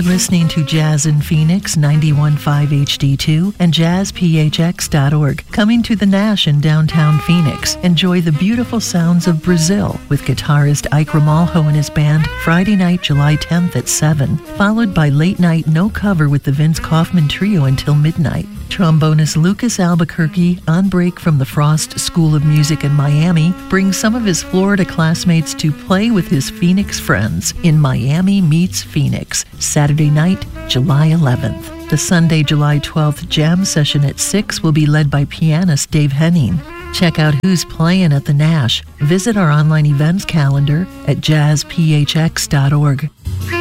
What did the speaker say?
You're listening to Jazz in Phoenix 91.5 HD2 and jazzphx.org. Coming to the Nash in downtown Phoenix. Enjoy the beautiful sounds of Brazil with guitarist Ike Ramalho and his band Friday night, July 10th at 7, followed by late night No Cover with the Vince Kaufman Trio until midnight. Trombonist Lucas Albuquerque, on break from the Frost School of Music in Miami, brings some of his Florida classmates to play with his Phoenix friends in Miami Meets Phoenix, Saturday night, July 11th. The Sunday, July 12th jam session at 6 will be led by pianist Dave Henning. Check out who's playing at the Nash. Visit our online events calendar at jazzphx.org.